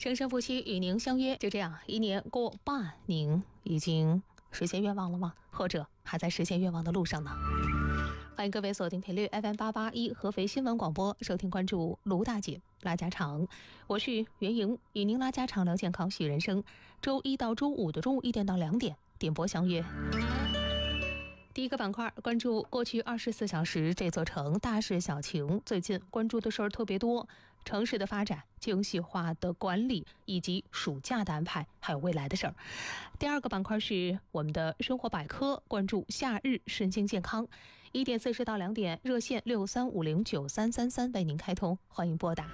生生不息，与您相约。就这样，一年过半，您已经实现愿望了吗？或者还在实现愿望的路上呢？欢迎各位锁定频率 FM881合肥新闻广播，收听关注卢大姐拉家常。我是袁莹，与您拉家常聊健康许人生。周一到周五的中午1点到2点点播相约。第一个板块关注过去24小时这座城大事小情，最近关注的事儿特别多，城市的发展、精细化的管理以及暑假的安排，还有未来的事儿。第二个板块是我们的生活百科，关注夏日身心健康。1点40到2点，热线63509333为您开通，欢迎拨打。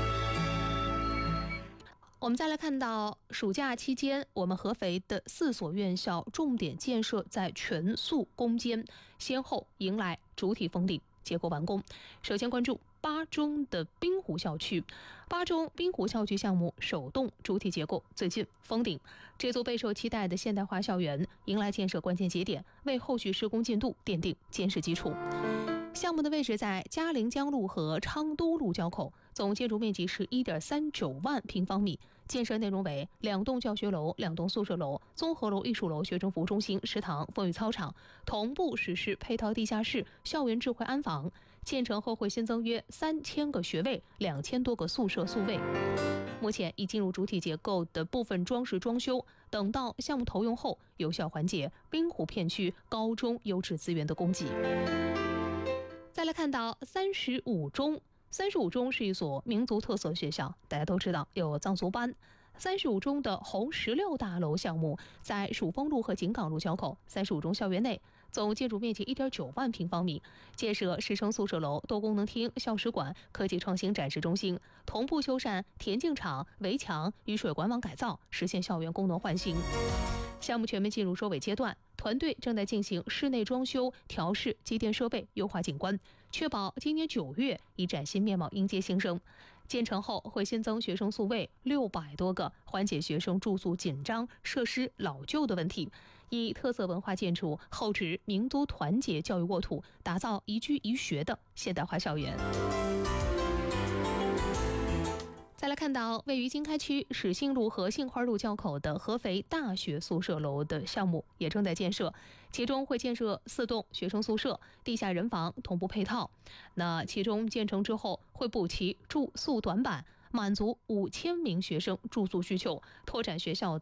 我们再来看到暑假期间，我们合肥的4所院校重点建设在全速攻坚，先后迎来主体封顶，结构完工。首先关注巴中的滨湖校区，巴中滨湖校区项目首栋主体结构最近封顶，这座备受期待的现代化校园迎来建设关键节点，为后续施工进度奠定坚实基础。项目的位置在嘉陵江路和昌都路交口，总建筑面积是1.39万平方米，建设内容为2栋教学楼、2栋宿舍楼、综合楼、艺术楼、学生服务中心、食堂、风雨操场，同步实施配套地下室、校园智慧安防。建成后会新增约3000个学位、2000多个宿舍宿位。目前已进入主体结构的部分装饰装修，等到项目投用后，有效缓解滨湖片区高中优质资源的供给。再来看到35中，35中是一所民族特色学校，大家都知道有藏族班。35中的红16大楼项目在蜀峰路和井岗路交口，35中校园内总建筑面积1.9万平方米，建设师生宿舍楼、多功能厅、校史馆、科技创新展示中心，同步修缮田径场、围墙、雨水管网改造，实现校园功能焕新。项目全面进入收尾阶段，团队正在进行室内装修、调试机电设备、优化景观，确保今年9月以崭新面貌迎接新生。建成后会新增学生宿位600多个，缓解学生住宿紧张、设施老旧的问题，以特色文化建筑厚植民族团结教育沃土，打造宜居宜学的现代化校园。再来看到位于经开区始兴路和杏花路交口的合肥大学宿舍楼的项目也正在建设，其中会建设4栋学生宿舍、地下人房同步配套。那其中建成之后会补齐住宿短板，满足5000名学生住宿需求，拓展学校